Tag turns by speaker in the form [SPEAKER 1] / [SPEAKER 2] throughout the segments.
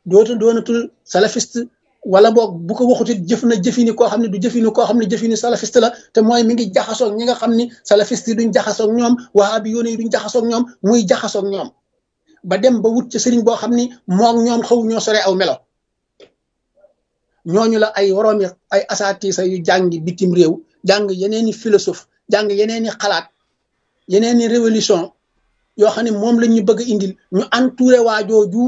[SPEAKER 1] doonatul salafiste wala boog bu ko waxutit jëf na jëfini koo xam ne du jëfini koo xam ne jëfini salafiste la te mooy mi ngi jaxasoog ñi nga xam ni salafiste yi duñ jaxasoog ñoom wahabi yoone yi duñ jaxasoog ñoom muy jaxasoog ñoom ba dem ba wut ca sëriñ boo xam ni moog ñoom xaw ñoo sore aw melo ñooñu la ay woroomi ay asaatiisa yu jàngi bitim réew jàng yeneeni philosophe jàng yeneeni xalaat yeneeni révolution yoo xam ne moom lañ ñu bëgg a indil ñu entouré waa jooju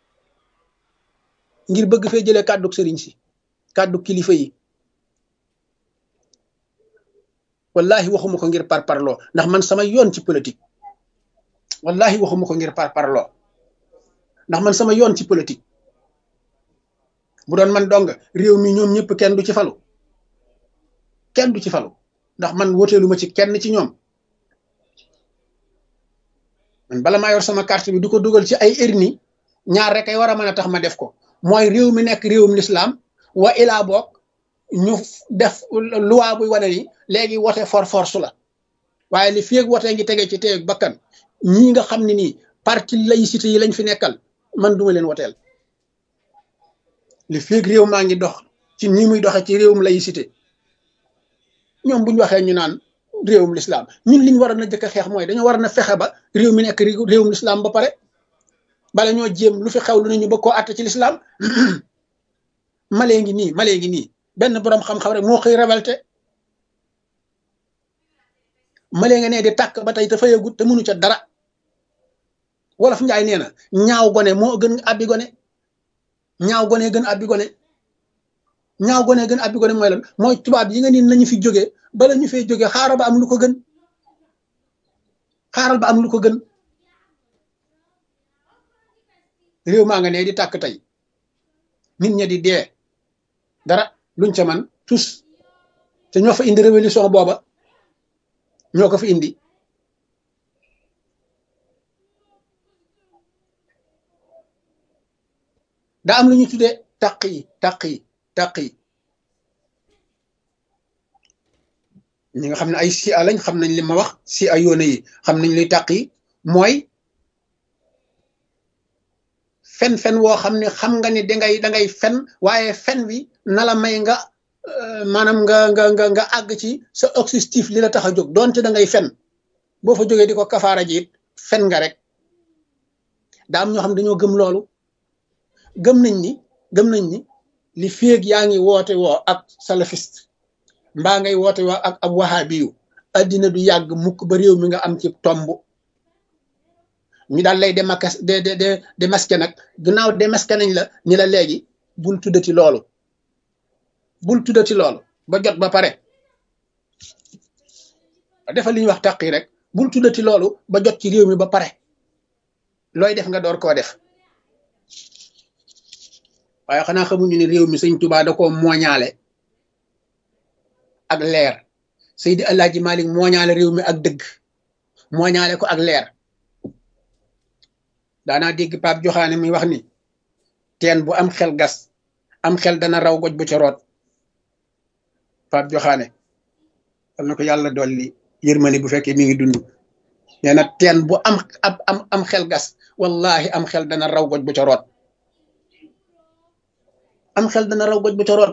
[SPEAKER 1] ngir bëgg fee jëlee kàddu sëriñ si kàddu kilifa yi wallahi waxuma ko ngir parparloo ndax man sama yoon ci politique wallahi waxuma ko ngir parparloo ndax man sama yoon ci politique bu doon man dong réew mi ñoom ñëpp kenn du ci falu ndax man woteelu ma ci kenn ci ñoom man bala maa yor sama carte bi du ko dugal ci ay urne ñaar rek ay war a mën a tax ma def ko mooy réew mi nekk réewum lislaam wa ilaa boog ñu def loi buy wane ni léegi wote force la waaye li feeg wote ngi tege ci teeg bakkan ñii nga xam ne nii parti laïcité yi lañ fi nekkal man duma leen woteel li feeg réew maa ngi dox ci nii muy doxe ci réewum laïcité ñoom bu ñu waxee ñu naan réewum lislaam ñun liñ war a na jëkk a xeex mooy dañoo war na fexe ba réew mi nekk réewum lislaam ba pare bala ñoo jéem lu fi xew lu ne ñu bëgg koo àtte ci lislaam malee ngi nii benn boroom xam-xam rek moo xëy révolté malee nga ne di tàkk ba tey te fayagut te mënu ca dara wolof njaay nee na ñaaw gone moo gën abbi gone ñaaw gone gën abbi gone ñaaw gone gën abbi gone mooy lan mooy tubaab yi nga ni nañu fi jóge bala ñu fay jóge xaaral ba am lu ko gën réew maa nga ne di tàkk tey nit ña di dee dara luñ ca man tous te ñoo fa indi révolution booba ñoo ko fa indi daa am lu ñu tuddee taq yi ñi nga xam ne ay sia lañ xam nañ li ma wax sia yoone yi xam nañ luy taq yi mooy fen woo xam ne xam nga ni dangay fen waaye fen wi na la may nga maanaam nga àgg ci sa objectif li la tax a jóg doonte da ngay fen boo fa jógee di ko kafaara ji it fen nga rek daa am ñoo xam ne dañoo gëm loolu gëm nañ ni li féeg yaa ngi woote woo ak salafiste mbaa ngay woote woo ak ab wahabiyu addina du yàgg mukk ba réew mi nga am ci tomb ñu daal lay démasqué nag gannaaw démasqué nañ la ni la léegi bul tuddati loolu ba jot ba pare defal li ñuy wax taqi rek bul tuddati loolu ba jot ci réew mi ba pare looy def nga door koo def waaye xanaa xamuñu ne réew mi sëñ Tuubaa da koo mooñaale ak leer Seydi Alaaji Malik mooñaale réew mi ak dëgg mooñaale ko ak leer daanaa dégg Pape Joxaane muy wax ni teen bu am xel gas am xel dana raw goj bu ca root Pape Joxaane am na ko yàlla dolli yërmande bu fekkee mi ngi dund nee na teen bu am xel gas wallahi am xel dana raw goj bu ca root am xel dana raw goj bu ca root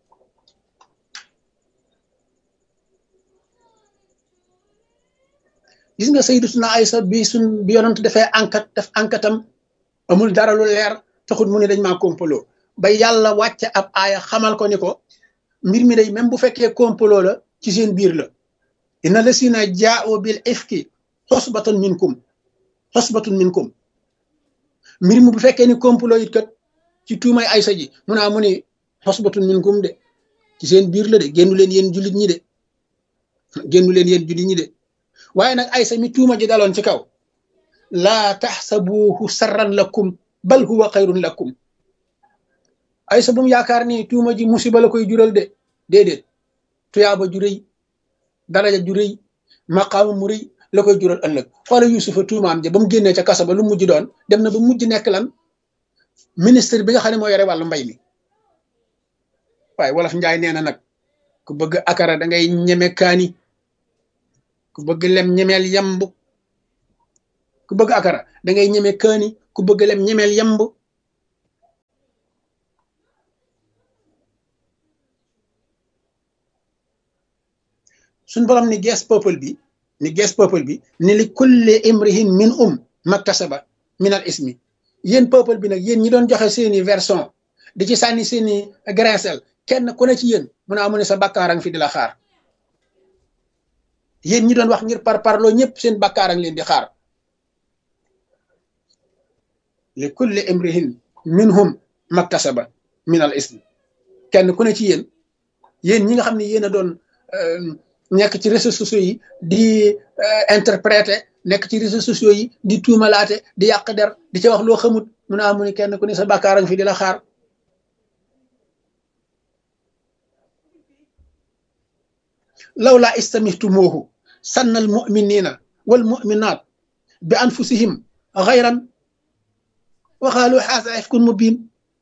[SPEAKER 1] gis nga Sayyidatuna Aysa bi yonent dafay def enquêtam amul dara lu leer taxul mu ne dañ maa complot ba yàlla wàcce ab aaya xamal ko ni ko mbir mi day même bu fekkee complot la ci seen biir la inna lasina jaa'u bil ifki xosbatun minkum mbir mi bu fekkee ni complot it kat ci tuumay Aysa ji mu ni xosbatun minkum de ci seen biir la de génnu leen yéen jullit ñi de waaye nag Aysa mi tuuma ji daloon ci kaw laa taxsabuhu sarran lakum bal huwa xayrun lakum Aysa bu mu yaakaar ni tuuma ji musiba la koy jural de déedéet tuyaaba ju rëy daraja ju rëy maqaama mu rëy la koy jural ëllëg xoola Yuusufa tuumaam ja ba mu génnee ca kaso ba lu mujj doon dem na ba mujj nekk lan ministre bi nga xam ne moo yore wàllu mbay mi waaye wolof njaay nee na nag ku bëgg akara da ngay ñeme kaani ku bëgg lem ñemeel yamb ku bëgg akara da ngay ñeme kaani ku bëgg lem ñemeel yamb suñ borom ni gees peuple bi ni li kulli imrihin min maktasaba min al ismi yéen peuple bi nag yéen ñi doon joxe seeni version di ci sànni seeni graisel kenn ku ne ci yéen mun a amu ne sa bàkkaarang fi di la xaar yéen ñi doon wax ngir parloo ñëpp seen bàkkaarang leen di xaar li kulli imrihin minhum maktasaba min al ismi kenn ku ne ci yéen ñi nga xam ne yéen a doon nekk ci réseaux sociaux yi di interpréter nekk ci réseaux sociaux yi di tuumalaate di yàq der di ca wax loo xamut mun a amu ne kenn ku ne sa bàkkaarang fi di la xaar lawla istamihtumuhu sanna al muminina wal muminat bi anfusihim xayran waxaalu xaasa ifkun mubin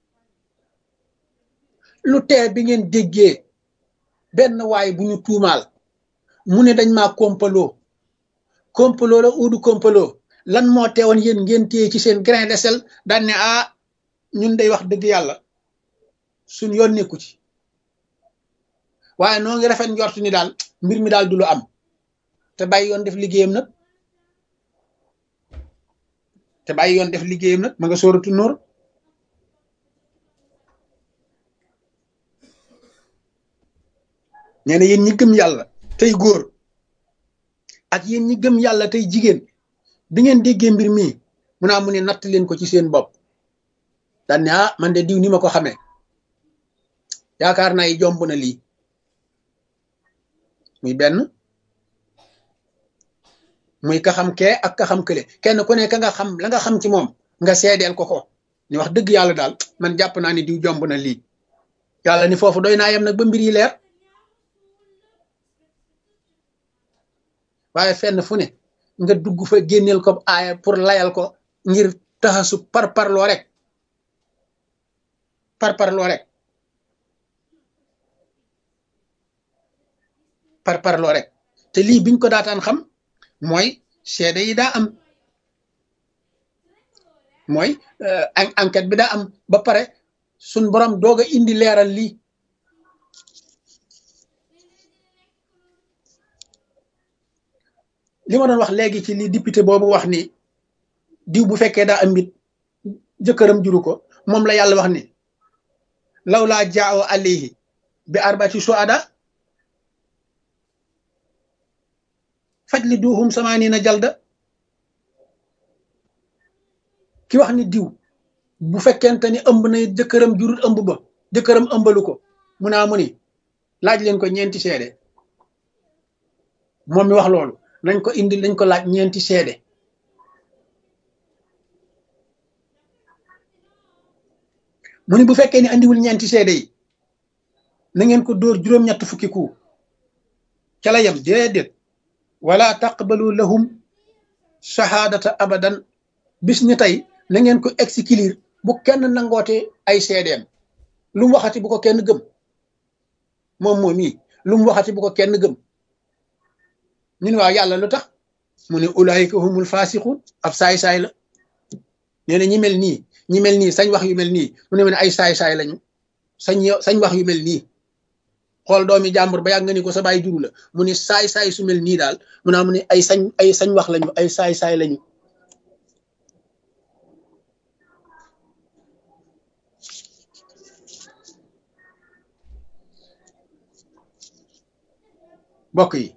[SPEAKER 1] lu tee bi ngeen déggee benn waay bu ñu tuumaal mu ne dañ maa kompaloo la uudu kompaloo lan moo teewoon yéen ngeen téye ci seen grain de sel daan ne ñun day wax dëgg yàlla suñ yoon nekku ci waaye noo ngi rafet njort ni daal mbir mi daal du lu am te bàyyi yoon def liggéeyam nag ma nga sóoratu Nuur nee na yéen ñi gëm yàlla tey góor ak yéen ñi gëm yàlla tey jigéen bi ngeen déggee mbir mii mu ne natt leen ko ci seen bopp daan ne man de diw ni ma ko xamee yaakaar naa yi jomb na lii muy benn muy ka xam kee ak ka xam kële kenn ku ne ka nga xam la nga xam ci moom nga seedeel ko ni wax dëgg yàlla daal man jàpp naa ni diw jomb na lii yàlla ni foofu doy naa yem nag ba mbir yi leer waaye fenn fu ne nga dugg fa génneel ko aaya pour layal ko ngir taxasu parparloo rek te lii biñ ko daataan xam mooy seede yi daa am mooy enquête bi daa am ba pare suñ borom doog a indi leeral lii li ma doon wax léegi ci li député boobu wax ni diw bu fekkee daa am mbit jëkkëram juru ko moom la yàlla wax ni law laa jaaw alayhi bi arbati suada fajliduhum samaanina jalda ki wax ni diw bu fekkente ni ëmb na jëkkëram jurut ëmb ba jëkkëram ëmbalu ko mu ni laaj leen ko ñeenti seede moom mi wax loolu nañ ko indi lañ ko laaj ñeenti seede mu ni bu fekkee ni andiwul ñeenti seede yi na ngeen ko dóor juróom-ñett fukki ku ca la yem déedéet wala taqbalu lahum shahadata abadan bis ni tey na ngeen ko exclure bu kenn nangoote ay seedeem lu mu waxati bu ko kenn gëm moom yi lu mu waxati bu ko kenn gëm ñu ne waaw yàlla lu tax mu ne ulaayika humul faasiqun ab saay-saay la nee na ñi mel nii sañ wax yu mel nii mu ne ay saay-saay lañu sañ wax yu mel nii xool doomi jàmbur ba yàgg nga ni ko sa baay juru la mu ne saay-saay su mel nii daal mu ne ay sañ wax lañu ay saay-saay lañu mbokk yi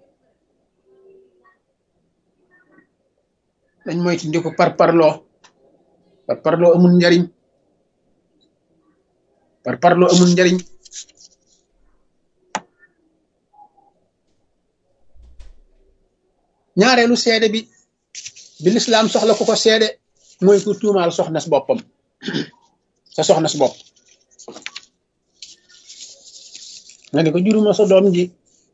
[SPEAKER 1] dañ moytu ndi ko parparloo amul njariñ ñaareelu seede bi lislaam soxla ku ko seede mooy ku tuumaal soxna si boppam sa soxna si bopp nga ne ko juruma sa doom ji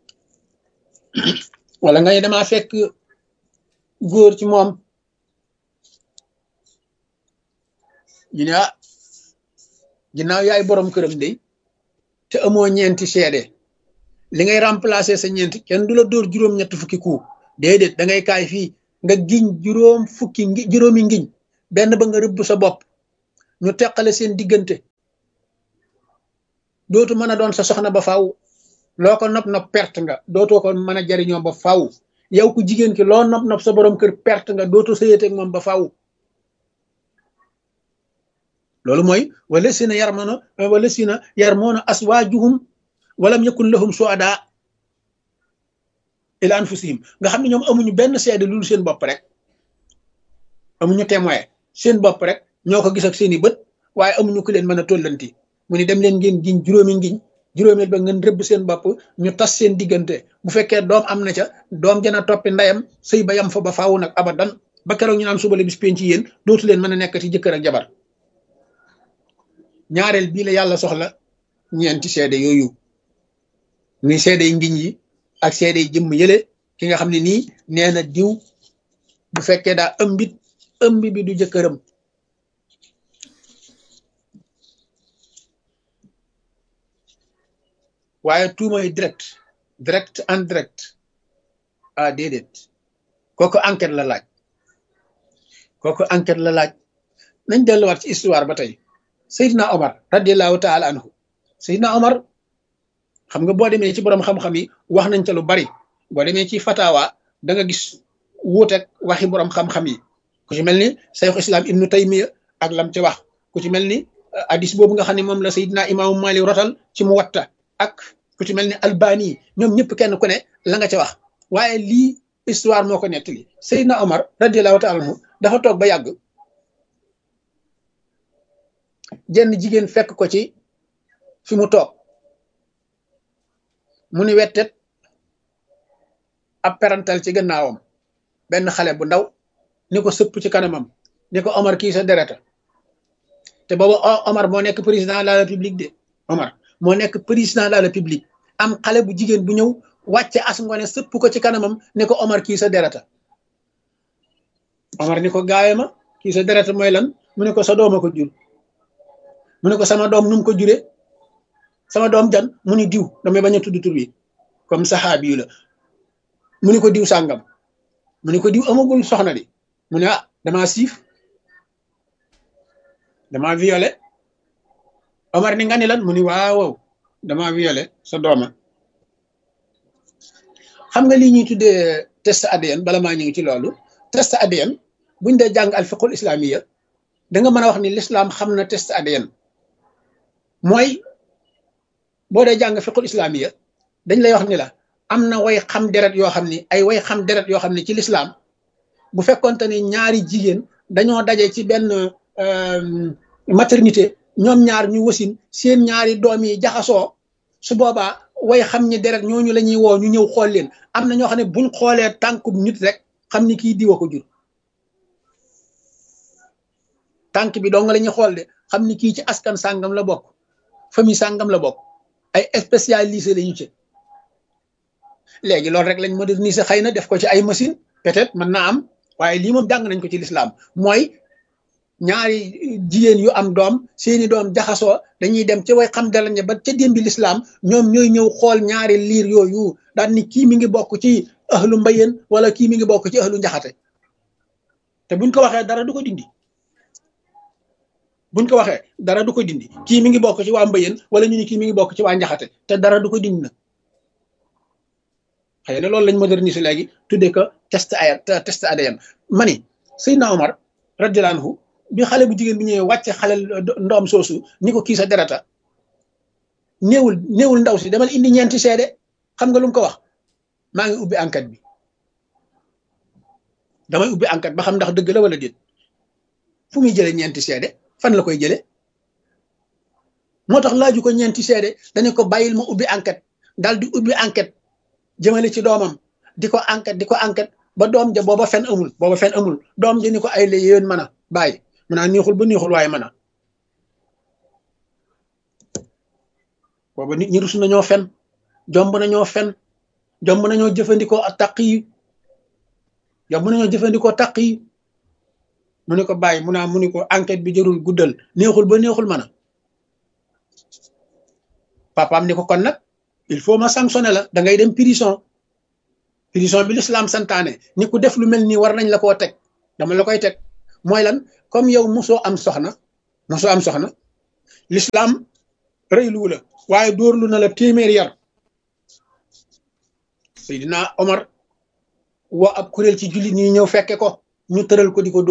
[SPEAKER 1] wala nga ne dama fekk góor ci moom ñu ne ginnaaw yaay borom këram de te amoo ñeenti seede li ngay remplacer sa ñeenti kenn du la dóor juróom-ñett fukki ku déedéet da ngay kaay fii nga giñ juróomi ngiñ benn ba nga rëbb sa bopp ñu teqale seen diggante dootu mën a doon sa soxna ba faaw loo ko nopp perte nga dootoo ko mën a jariñoo ba faw yow ku jigéen ki loo nopp sa borom kër perte nga dootoo sëyeteeg moom ba faw loolu mooy wala sina yarmoona aswaajuhum walam yakun lahum suada ila anfusihim nga xam ne ñoom amuñu benn seede lu seen bopp rek amuñu témoin seen bopp rek ñoo ko gis ak seeni bët waaye amuñu ku leen mën a tollanti mu ni dem leen ngeen giñ juróomi ngiñ juróomeel ba ngeen rëbb seen bopp ñu tas seen diggante bu fekkee doom am na ca doom jana toppi ndeyam sëy ba yam fa ba faawu nag abadan ba keroog ñu naan suba la bis penc ci yéen dootu leen mën a nekkati jëkkër ak jabar ñaareel bii la yàlla soxla ñeenti seede yooyu muy seede yi ngiñ yi ak seede yi jëmm yële ki nga xam ne nii nee na diw bu fekkee daa ëmbit ëmb bi du jëkkëram waaye tuumay direct en direct déedéet kooku enquête la laaj nañ delluwaat ci histoire ba tey Seydina Omar radiallahu taala anhu Seydina Omar xam nga boo demee ci borom xam-xam yi wax nañ ca lu bari boo demee ci fatawa da nga gis wuuteeg waxi borom xam-xam yi ku ci mel ni Cheikh Islam Ibnu Taymiya ak lam ci wax ku ci mel ni hadis boobu nga xam ne moom la Seydina imaamu Malik rotal ci Muwatta ak ku ci mel ni Albani ñoom ñëpp kenn ku ne la nga ca wax waaye lii histoire moo ko nettali Seydina Omar radiallahu taala anhu dafa toog ba yàgg jenn jigéen fekk ko ci fi mu toog mu ni wettet ab perantal ci gannaawam benn xale bu ndaw ni ko sëpp ci kanamam ni ko Omar kii sa dereta te booba Omar moo nekk président de la république de Omar moo nekk président de la république am xale bu jigéen bu ñëw wàcce as ngone sëpp ko ci kanamam ni ko Omar kii sa dereta Omar ni ko gaawe ma kii sa dereta mooy lan mu ne ko sa dooma ko jur mu ne ko sama doom nu mu ko juree sama doom jan mu ni diw damay bañ a tudd tur bi comme saxaabi yu la mu ni ko diw sàngam mu ni ko diw amagul soxna di mu ne damaa siif damaa violé Omar ni nga ni lan mu ni waaw damaa violé sa dooma xam nga lii ñuy tuddee test ADN bala maa ñu ngi ci loolu test ADN buñ dee jàng al fiqhul islamiya da nga mën a wax ni l'islam xam na test ADN mooy boo dee jàng fiqhul islamiya dañ lay wax ni la am na way xam deret yoo xam ni ay way xam deret yoo xam ni ci l'islam bu fekkonte ni ñaari jigéen dañoo daje ci benn maternité ñoom ñaar ñu wasin seen ñaari doom yi jaxasoo su boobaa way xam ni deret ñooñu la ñuy woo ñu ñëw xool leen am na ñoo xam ne buñ xoolee tànkub nit rek xam ni kii diwa ko jur tànk bi dong la ñuy xool de xam ni kii ci askan sàngam la bokk famille sàngam la bokk ay spécialisé la ñu ci léegi loolu rek lañ moderniser xëy na def ko ci ay machine peut-être mën naa am waaye lii moom jàng nañ ko ci lislaam mooy ñaari jigéen yu am doom seeni doom jaxasoo dañuy dem ci way xam dalañ ba ca démbi lislaam ñoom ñooy ñëw xool ñaari liir yooyu daal ni kii mi ngi bokk ci ahlu mbayeen wala kii mi ngi bokk ci ahlu njaxate te buñ ko waxee dara du ko dindi kii mi ngi bokk ci waa mbayeen wala ñu ni kii mi ngi bokk ci waa njaxate te dara du ko dindi nag xëy na loolu lañ moderniser léegi tuddee ko test ADN ma ni Seydina Omar radiyallahu anhu bi xale bu jigéen bi ñëwee wàcce xale ndoom soosu ni ko kii sa derata néewul ndaw si demal indi ñeenti seede xam nga lu mu ko wax maa ngi ubbi enquête bi damay ubbi enquête ba xam ndax dëgg la wala déet fu muy jëlee ñeenti seede fan la koy jële moo tax laaju ko ñeenti seede dañu ko bàyyil ma ubbi enquête daal di ubbi enquête jëmale ci doomam di ko enquête ba doom ja booba fen amul doom ja ni ko ay la yéen mën a bàyyi mën naa neexul ba neexul waaye mën a booba nit ñi rus nañoo fen jomb nañoo jëfandikoo ak taq yi mu ni ko bàyyi mu ni ko enquête bi jërul guddal neexul ba neexul mën a papaam ni ko kon nag il faut ma sanctionner la da ngay dem prison bi l'islam santaane ni ku def lu mel nii war nañ la koo teg dama la koy teg mooy lan comme yow mosoo am soxna l'islam rëyluwu la waaye dóorlu na la téeméer yar Seydina Omar woo ab kuréel ci jullit ñi ñëw fekke ko ñu tëral ko di ko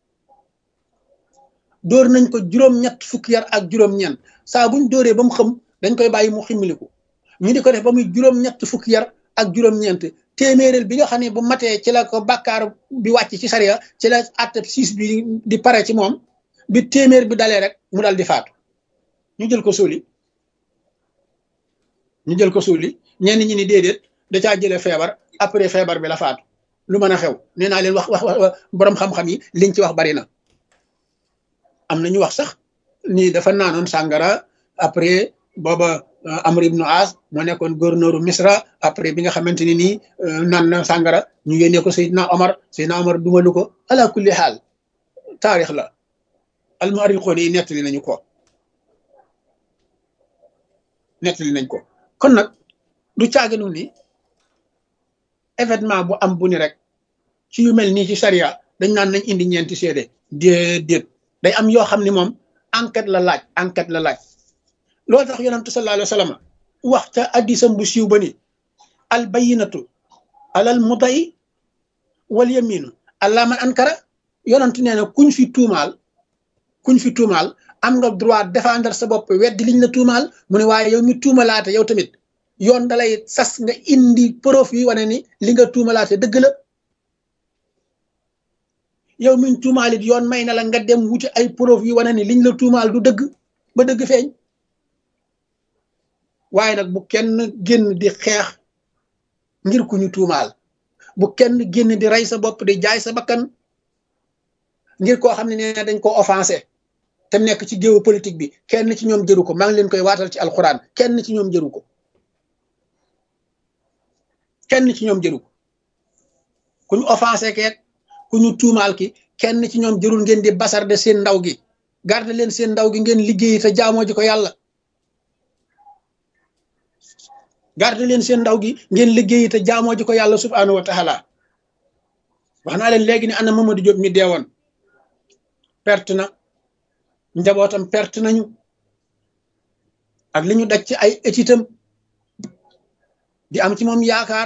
[SPEAKER 1] dóor nañ ko juróom-ñett fukki yar ak juróom-ñeent saa buñ dóoree ba mu xëm dañ koy bàyyi mu ximmiliku ñu di ko def ba muy juróom-ñett fukki yar ak juróom-ñeent téeméeréel bi nga xam ne bu matee ci la ko bàkkaar bi wàcc ci sariya ci la àttab siis bi di pare ci moom bi téeméer bi dalee rek mu dal di faatu ñu jël ko suuli ñenn ñi ni déedéet da caa jële feebar après feebar bi la faatu lu mën a xew nee naa leen wax borom xam-xam yi liñ ci wax bari na am na ñu wax sax ni dafa naanoon sàngara après booba Amr ibnu As moo nekkoon gouverneur Misra après bi nga xamante ni nii naan na sàngara ñu yónnee ko Seydina Omar dumalu ko ala kulli xaal taarix la almuarixoon yi nettali nañ ko kon nag du caaginu ni événement bu am bu ni rek ci yu mel nii ci charia dañ naan nañ indi ñeenti seede déedéet day am yoo xam ne moom enquête la laaj loolu tax yonentu sallallahu alayhi wa sallam wax ca addisam bu siiw ba ni al bayinatu alal muday wal yaminu allah man ankara yonentu nee na kuñ fi tuumaal am nga droit défendre sa bopp weddi liñ la tuumaal mu ne waaye yow mi tuumalaate yow tamit yoon dalay sas nga indi preuve yi wane ni li nga tuumalaate dëgg la yow miñ tuumaalit yoon may na la nga dem wuti ay preuve yi wane ni liñ la tuumaal du dëgg ba dëgg feeñ waaye nag bu kenn génn di xeex ngir ku ñu tuumaal bu kenn génn di rey sa bopp di jaay sa bakkan ngir koo xam ne nee dañ ko offensé te nekk ci géewu politique bi kenn ci ñoom jëru ko maa ngi leen koy waatal ci alxuraan kenn ci ñoom jëru ko ku ñu offensé keek ku ñu tuumaal ki kenn ci ñoom jërul ngeen di basarde seen ndaw gi garde leen seen ndaw gi ngeen liggéey te jaamoo ji ko yàlla garde leen seen ndaw gi ngeen liggéey te jaamoo ji ko yàlla subhaanahu wa taala wax naa leen léegi ne ana Mamadou Diop mi deewoon perte na njabootam perte nañu ak li ñu daj ci ay étitam di am ci moom yaakaar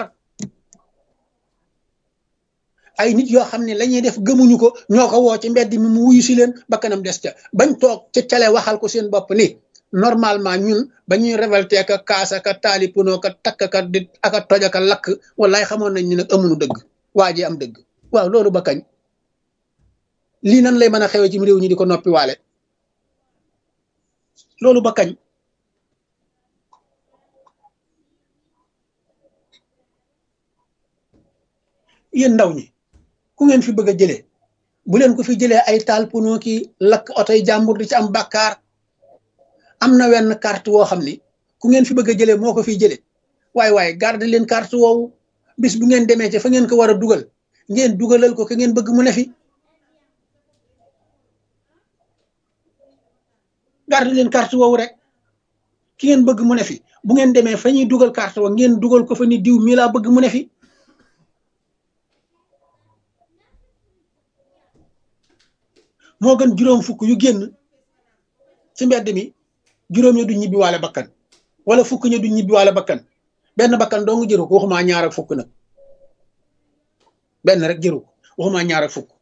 [SPEAKER 1] ay nit yoo xam ne la ñuy def gëmuñu ko ñoo ko woo ci mbedd mi mu wuyu si leen bakkanam des ca bañ toog ca cale waxal ko seen bopp ni normalement ñun ba ñuy révolté ka kaasa ka taali puno ka takk ka di aka toj aka lakk wallaay xamoon nañ ni nag amuñu dëgg waa ji am dëgg waaw loolu ba kañ lii nan lay mën a xewee ci réew ñi di ko noppi waale loolu ba kañ yéen ndaw ñi ku ngeen fi bëgg a jëlee bu leen ko fi jëlee ay taal puno ki lakk otoy jàmbur di ci am bàkkaar am na wenn carte woo xam ni ku ngeen fi bëgg a jëlee moo ko fiy jëlee waaye garde leen carte woowu bis bu ngeen demee ci fa ngeen ko war a dugal ngeen dugalal ko ke ngeen bëgg mu ne fi garde leen carte woowu rek ki ngeen bëgg mu ne fi bu ngeen demee fa ñuy dugal carte woo ngeen dugal ko fa ni diw mii laa bëgg mu ne fi moo gën juróom fukk yu génn ci mbedd mi juróom ña du ñibbi waale bakkan wala fukk ña du ñibbi waale bakkan benn bakkan doo nga jëru ko waxumaa ñaar ak fukk nag benn rek jëru ko waxumaa ñaar ak fukk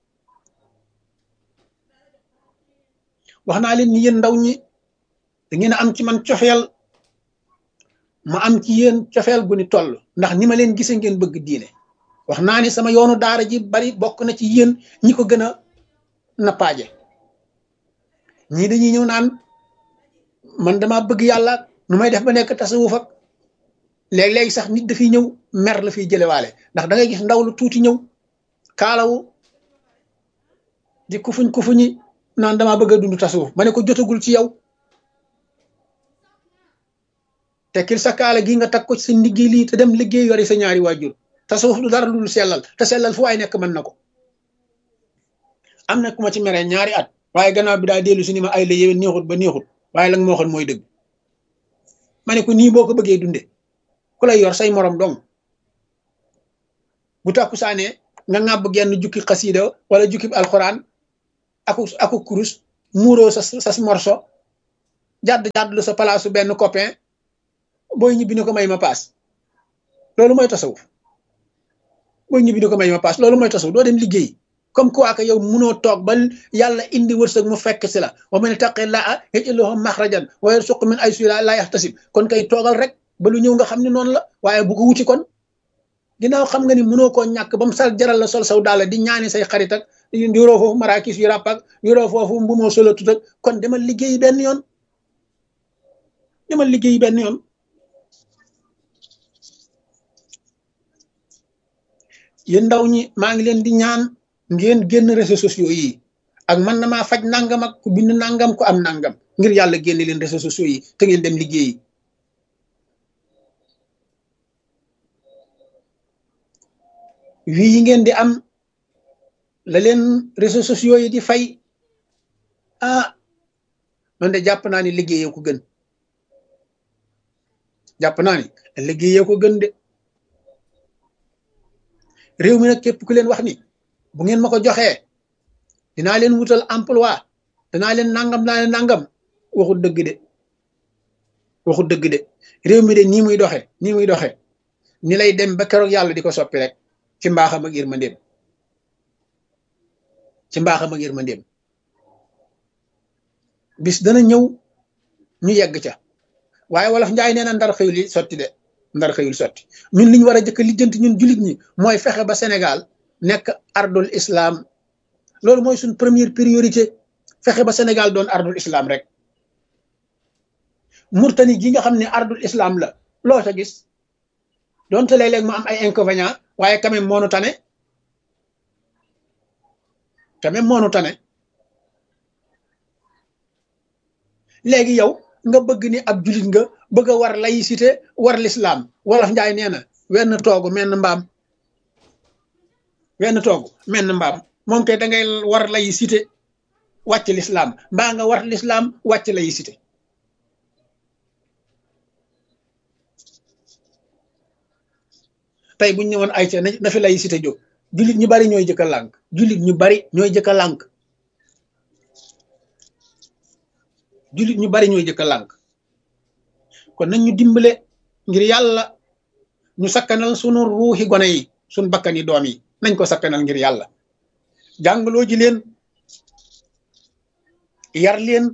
[SPEAKER 1] wax naa leen ni yéen ndaw ñi da ngeen a am ci man cofeel ma am ci yéen cofeel gu ni toll ndax ni ma leen gisee ngeen bëgg diine wax naa ni sama yoonu daara ji bari bokk na ci yéen ñi ko gën a nappaaje ñii dañuy ñëw naan man dama bëgg yàlla nu may def ba nekk tasawuf ak léeg-léegi sax nit dafiy ñëw mer la fiy jëlewaale ndax da ngay gis ndaw lu tuuti ñëw kaalawu di kufuñi naan dama bëgg a dund tasawuf ma ne ko jotagul ci yow tekkil sa kaala gi nga tag ko ci sa liggéey lii te dem liggéey yori sa ñaari waajur tasawuf du dara lu sellal te sellal fu waay nekk mën na ko am na ku ma ci meree ñaari at waaye gannaaw bi daa dellu si ni ma ay la yéwén neexut ba neexut waaye la nga ma waxoon mooy dëgg ma ne ko nii boo ko bëggee dunde ku lay yor say morom dong bu takku saane nga ŋàbb genn jukki xasiida wala jukki alxuraan aku kurus muuroo sa morso jàdd lu sa palaasu benn copain booy ñibbi ni ko may ma paas loolu mooy tasawuf boo ñibbi di ko may ma paas loolu mooy tasawuf doo dem liggéey comme quoi que yow munoo toog ba yàlla indi wërsëg mu fekk si la wa man ittaqillaaha yaj'al lahu maxrajan wa yarzuqhu min haysu laa yahtasib kon kay toogal rek ba lu ñëw nga xam ne noonu la waaye bu ko wuti kon ginnaaw xam nga ni munoo koo ñàkk ba mu sal jaral la sol saw daal di ñaani say xarit ak yoroo foofu marakis yu ràpp ak yoroo foofu mbumoo solo tut ak kon demal liggéeyi benn yoon demal liggéeyi benn yoon yéen ndaw ñi maa ngi leen di ñaan ngeen génn réseaux sociaux yi ak man na maa faj nangam ak ku bind nangam ku am nangam ngir yàlla génne leen réseaux sociaux yi te ngeen dem liggéeyi wii yi ngeen di am la leen réseaux sociaux yi di fay ah man de jàpp naa ni liggéeyee ko gën jàpp naa ni liggéeyee ko gën de réew mi nag képp ku leen wax ni bu ngeen ma ko joxee dinaa leen wutal emploi danaa leen nangam waxut dëgg de waxut dëgg de réew mi de nii muy doxe ni lay dem ba keroog yàlla di ko soppi rek ci mbaaxam ak yërmandeem ci mbaaxam ak yërmandeem bis dana ñëw ñu yegg ca waaye wolof njaay nee na ndar xëyul yi sotti de ndar xëyul sotti ñun li ñu war a jëkk lijjanti ñun jullit ñi mooy fexe ba Sénégal nekk ardul islam loolu mooy suñ première priorité fexe ba Sénégal doon ardul islam rek Murtani gi nga xam ne ardul islam la loo ca gis donte léeg-léeg mu am ay inconvénients waaye quand même moonu tane léegi yow nga bëgg ni ab jullit nga bëgg a war laïcité war l'islam wolof njaay nee na wenn toogu menn mbaam moom kay da ngay war laïcité wàcc l'islam mbaa nga war l'islam wàcc laïcité tey buñ ñëwoon ay ca na fi laïcité jóg jullit ñu bari ñooy jëkka lànk jullit ñu bari ñooy jëkka lànk kon nañ ñu dimbale ngir yàlla ñu sakkanal sunu ruuxi gone yi sunu bakkani doom yi nañ ko sakkanal ngir yàlla jàngaloo ji leen yar leen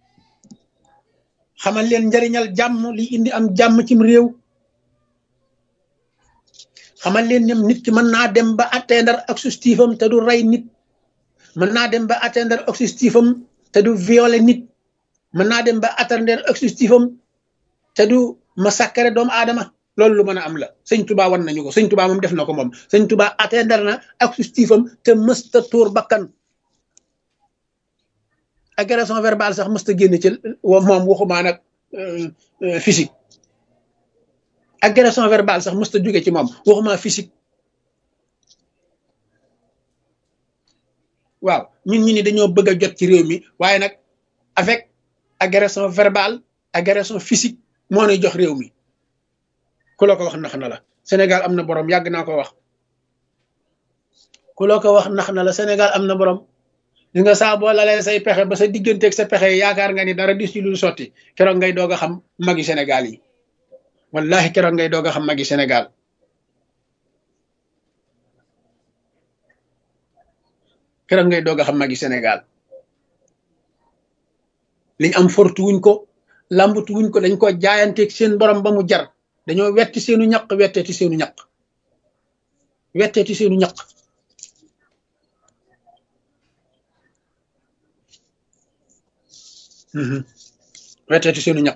[SPEAKER 1] xamal leen njariñal jàmm li indi am jàmm cim réew xamal leen ñoom nit ki mën naa dem ba atteindre objectif am te du rey nit mën naa dem ba atteindre objectif am te du violer nit mën naa dem ba atteindre objectif am te du massacrer doomu aadama loolu lu mën a am la sëñ Touba wan nañu ko sëñ Touba moom def na ko moom sëñ Touba atteindre na objectif am te mësta tuur bakkan agression verbale sax mësta génn ci moom waxumaa nag physique agression verbale sax mësta jóge ci moom waxumaa physique waaw ñun ñi ni dañoo bëgg a jot ci réew mi waaye nag avec agression verbale agression physique moo nuy jox réew mi ku la ko wax nax na la Sénégal am na borom yàgg naa ko wax ku la ko wax nax na la Sénégal am na borom li nga saa boo lalee say pexe ba sa digganteeg sa pexe yaakaar nga ni dara dis ci lu sotti keroog ngay doog a xam magi Sénégal yi wallahi keroog ngay doog a xam magi Sénégal keroog ngay doog a xam magi Sénégal liñ am fortu wuñ ko lambatu wuñ ko dañ ko jaayanteeg seen borom ba mu jar dañoo wetti seenu ñaq wetteeti seenu ñaq wetteeti seenu ñaq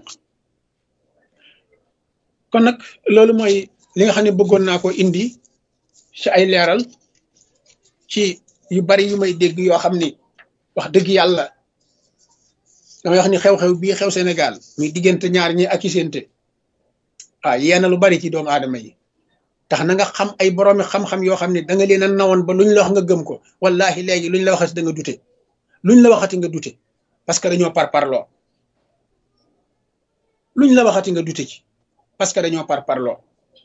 [SPEAKER 1] kon nag loolu mooy li nga xam ne bëggoon naa ko indi ci ay leeral ci yu bari yu may dégg yoo xam ni wax dëgg yàlla damay wax ni xew-xew bii xew Sénégal muy diggante ñaar ñi ak isente waaw yeena lu bari ci doomu aadama yi tax na nga xam ay boroomi xam-xam yoo xam ne da nga leen a nawoon ba luñ la wax nga gëm ko wallahi léegi luñ la waxati da nga dute luñ la waxati nga dute parce que dañoo parparloo luñ la waxati nga dute ci parce que dañoo parparloo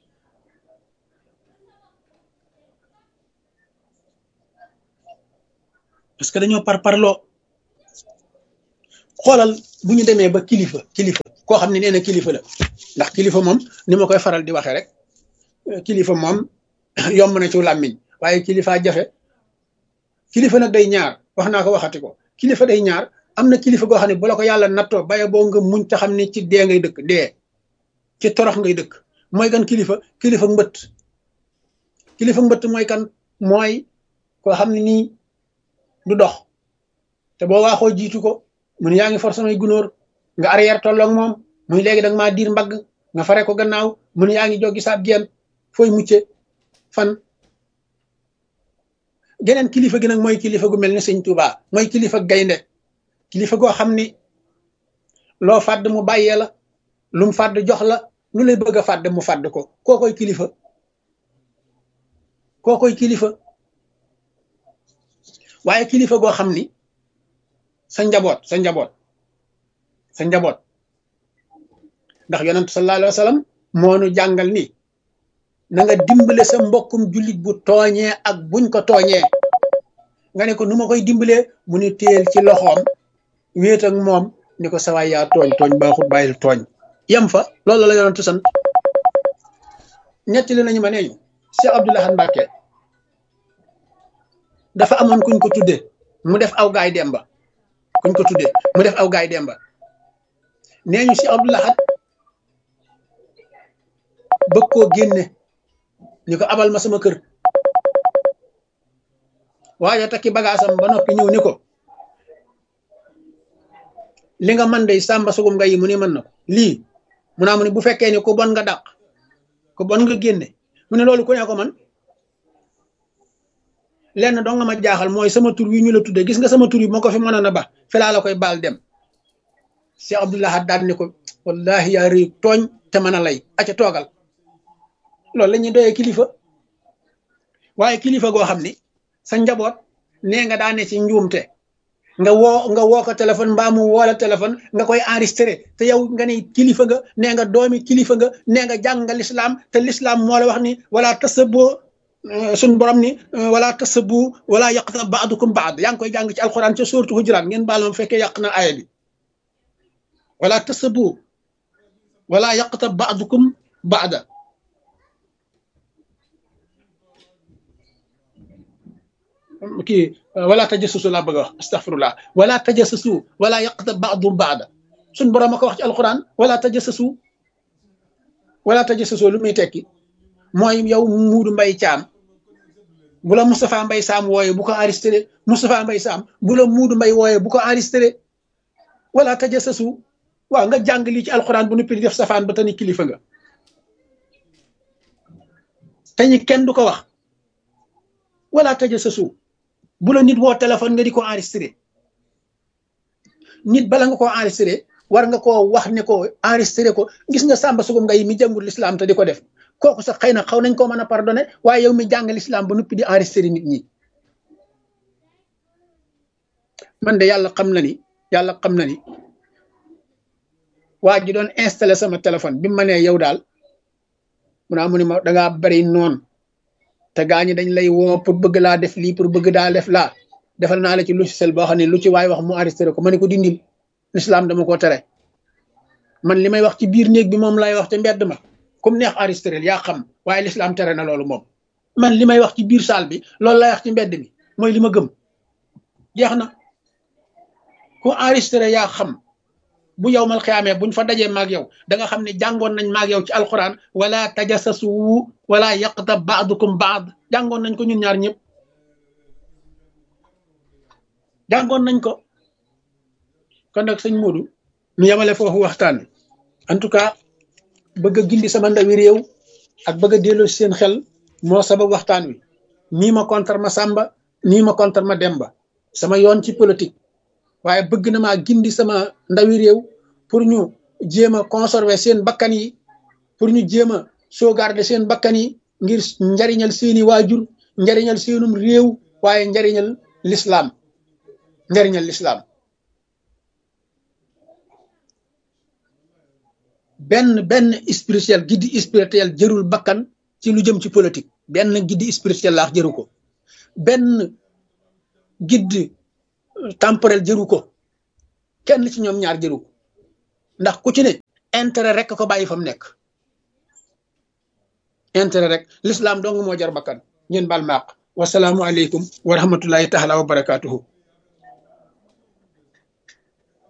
[SPEAKER 1] xoolal bu ñu demee ba kilifa koo xam ne nee na kilifa la ndax kilifa moom ni ma koy faral di waxee rek kilifa moom yomb na ci làmmiñ waaye kilifa jafe kilifa nag day ñaar wax naa ko waxati ko kilifa day ñaar am na kilifa goo xam ne bu la ko yàlla nattoo baye boo nga muñ te xam ne ci dee ngay dëkk dee ci torox ngay dëkk mooy kan kilifa mbëtt mooy kan mooy koo xam ne nii du dox te boo waaxoo jiitu ko mun yaa ngi for samay gunóor nga arrière tolloog moom muy léegi danga maa diir mbagg nga fare ko gannaaw mun yaa ngi joggi saab geen fooy mucce fan geneen kilifa gi nag mooy kilifa gu mel ni sëñ Tuuba mooy kilifa gaynde kilifa goo xam ni loo fàdd mu bàyyee la lu mu fàdd jox la lu lay bëgg a fàdd mu fàdd ko kookoy kilifa waaye kilifa goo xam ni sa njaboot ndax yonent sallallahu alayhi wa sallam moo nu jàngal ni na nga dimbale sa mbokkum jullit bu tooñee ak buñ ko tooñee nga ne ko nu ma koy dimbalee mu ni téel ci loxoom wéet ak moom ni ko sawaay yaa tooñ baaxut bàyyil tooñ yem fa loolu la yonent sant ñetti li nañu ma neeñu Cheikh Abdoul Ahad Mbacké dafa amoon kuñ ko tudde mu def aw gaay demba nee ñu Cheikh Abdoul Ahad bëgg koo génne ñu ko abal ma sama kër waaye takki bagaasam ba noppi ñëw ni ko li nga man de sàmba sugum nga yi mu ni mën na ko lii mu naa mu ni bu fekkee ni ku bon nga dàq ku bon nga génne mu ne loolu ku ne ko man lenn dong nga ma jaaxal mooy sama tur wi ñu la tuddee gis nga sama tur yi moo ko fi mënoon a ba felaa la koy baal dem Cheikh Abdoul Ahad daal ni ko wallahi yaa réy tooñ te mën a lay aca toogal loolu la ñuy doyee kilifa waaye kilifa goo xam ni sa njaboot nee nga daane ci njuumte nga woo ko téléphone mbaa mu woo la téléphone nga koy enregistré te yow nga ne kilifa nga nee nga doomi kilifa nga nee nga jàng nga lislaam te lislaam moo la wax ni wala tasaboo suñ borom ni wala tasabu wala yaqta ba'dukum ba'd yaa ngi koy jàng ci alquran ca suuratu Hujuraat ngeen baal ma fekkee yàq na aaya bi wala tasabu wala yaqta ba'dukum ba'da kii wala tajassasu laa bëgg a wax astaghfirullah wala tajassasu wala yaqta ba'dum ba'da suñ borom a ko wax ci alquran wala tajassasu lu muy tekki mooy yow Muudu Mbay Caam bu la Moustapha Mbay Saam wooye bu ko enregistré Moustapha Mbay Saam bu la Muudu Mbay wooye bu ko enregistré wala tajassasu waaw nga jàng lii ci alquran bu nuppi di def safaan ba tani kilifa nga te ñi kenn du ko wax wala tajassasu bu la nit woo téléphone nga di ko enregistré nit bala nga koo enregistré war nga koo wax ne ko enregistré ko gis nga Samba Sugum Ngay mi jàngul l'islam te di ko def kooku sax xëy na xaw nañ koo mën a pardonné waaye yow mi jàng l'islam ba noppi di enregistré nit ñi man de yàlla xam na ni waa ji doon installé sama téléphone bi ma nee yow daal mu ni ma dangaa bari noonu te gaañi dañ lay woo pour bëgg laa def lii pour bëgg daa def laa defal naa la ci logiciel boo xam ne lu ci waay wax mu enregistré ko ma ne ko dindil l'islam dama ko tere man li may wax ci biir néeg bi moom lay wax te mbedd ma comme neex enregistré yaa xam waaye l'islam tere na loolu moom man li may wax ci biir salle bi loolu lay wax ci mbedd mi mooy li ma gëm jeex na ku enregistré yaa xam bu yow mal xiyaamee buñ fa dajee maag yow da nga xam ne jàngoon nañ maag yow ci alquran wala tajassasu wala yaqtab ba'dukum ba'd jàngoon nañ ko ñun ñaar ñëpp jàngoon nañ ko kon nag sëñ Modou ñu yemale foofu waxtaan en tout cas bëgg a gindi sama ndawi réew ak bëgg a delloo seen xel moo sabab waxtaan wi nii ma contre ma Samba nii ma contre ma Demba sama yoon ci politique waaye bëgg na maa gindi sama ndawi réew pour ñu jéem a conserver seen bakkan yi pour ñu jéem a sauvegarder seen bakkan yi ngir njariñal seeni waajur njariñal seenum réew waaye njariñal l'islam benn spirituel guide spirituel jërul bakkan ci lu jëm ci politique benn guide spirituel laax jëru ko benn guide temporel jëru ko kenn ci ñoom ñaar jëru ko ndax ku ci ne intérêt rek ko bàyyi fa mu nekk intérêt rek l'islam dong moo jar bakkan ngeen baal maaq wasalaamu aleykum wa rahmatullahi taala wa barakaatuhu